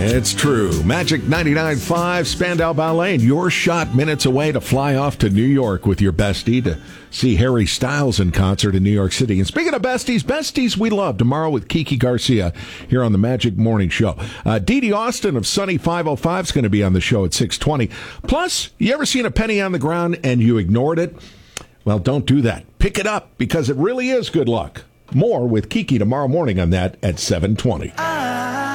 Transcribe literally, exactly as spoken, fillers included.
It's true. Magic ninety-nine point five, Spandau Ballet, and your shot minutes away to fly off to New York with your bestie to see Harry Styles in concert in New York City. And speaking of besties, besties we love, tomorrow with Kiki Garcia here on the Magic Morning Show. Uh, Dee Dee Austin of Sunny five oh five is going to be on the show at six twenty. Plus, you ever seen a penny on the ground and you ignored it? Well, don't do that. Pick it up because it really is good luck. More with Kiki tomorrow morning on that at seven twenty.